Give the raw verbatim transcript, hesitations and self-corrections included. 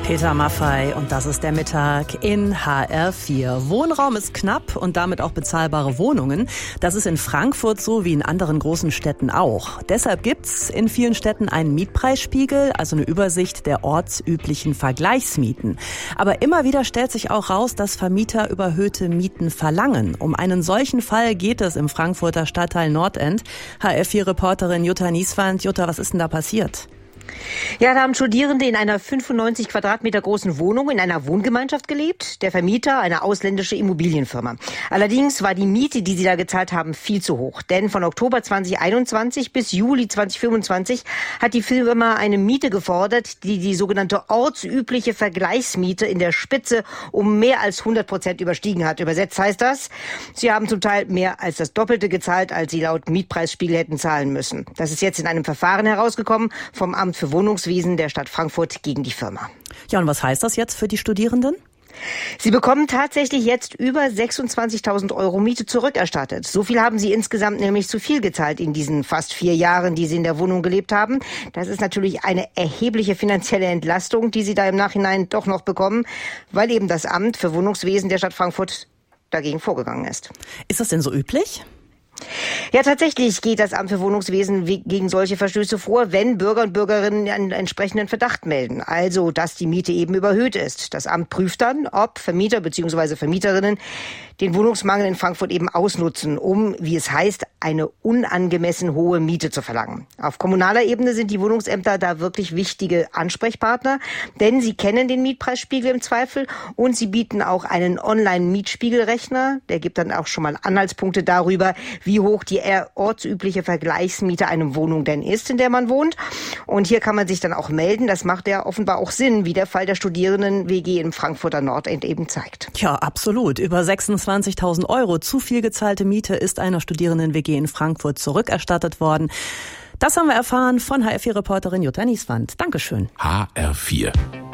Peter Maffay und das ist der Mittag in H R vier. Wohnraum ist knapp und damit auch bezahlbare Wohnungen. Das ist in Frankfurt so wie in anderen großen Städten auch. Deshalb gibt's in vielen Städten einen Mietpreisspiegel, also eine Übersicht der ortsüblichen Vergleichsmieten. Aber immer wieder stellt sich auch raus, dass Vermieter überhöhte Mieten verlangen. Um einen solchen Fall geht es im Frankfurter Stadtteil Nordend. H R vier Reporterin Jutta Nieswand. Jutta, was ist denn da passiert? Ja, da haben Studierende in einer fünfundneunzig Quadratmeter großen Wohnung in einer Wohngemeinschaft gelebt. Der Vermieter, eine ausländische Immobilienfirma. Allerdings war die Miete, die sie da gezahlt haben, viel zu hoch. Denn von Oktober zweitausendeinundzwanzig bis Juli zweitausendfünfundzwanzig hat die Firma eine Miete gefordert, die die sogenannte ortsübliche Vergleichsmiete in der Spitze um mehr als hundert Prozent überstiegen hat. Übersetzt heißt das, sie haben zum Teil mehr als das Doppelte gezahlt, als sie laut Mietpreisspiegel hätten zahlen müssen. Das ist jetzt in einem Verfahren herausgekommen vom Amt für Wohnungswesen der Stadt Frankfurt gegen die Firma. Ja, und was heißt das jetzt für die Studierenden? Sie bekommen tatsächlich jetzt über sechsundzwanzigtausend Euro Miete zurückerstattet. So viel haben sie insgesamt nämlich zu viel gezahlt in diesen fast vier Jahren, die sie in der Wohnung gelebt haben. Das ist natürlich eine erhebliche finanzielle Entlastung, die sie da im Nachhinein doch noch bekommen, weil eben das Amt für Wohnungswesen der Stadt Frankfurt dagegen vorgegangen ist. Ist das denn so üblich? Ja, tatsächlich geht das Amt für Wohnungswesen gegen solche Verstöße vor, wenn Bürger und Bürgerinnen einen entsprechenden Verdacht melden. Also, dass die Miete eben überhöht ist. Das Amt prüft dann, ob Vermieter bzw. Vermieterinnen den Wohnungsmangel in Frankfurt eben ausnutzen, um, wie es heißt, eine unangemessen hohe Miete zu verlangen. Auf kommunaler Ebene sind die Wohnungsämter da wirklich wichtige Ansprechpartner, denn sie kennen den Mietpreisspiegel im Zweifel und sie bieten auch einen Online-Mietspiegelrechner. Der gibt dann auch schon mal Anhaltspunkte darüber, wie hoch die ortsübliche Vergleichsmiete einer Wohnung denn ist, in der man wohnt. Und hier kann man sich dann auch melden. Das macht ja offenbar auch Sinn, wie der Fall der Studierenden-W G im Frankfurter Nordend eben zeigt. Ja, absolut. Über sechsundzwanzigtausend Euro zu viel gezahlte Miete ist einer Studierenden-W G in Frankfurt zurückerstattet worden. Das haben wir erfahren von H R vier Reporterin Jutta Nieswand. Dankeschön. H R vier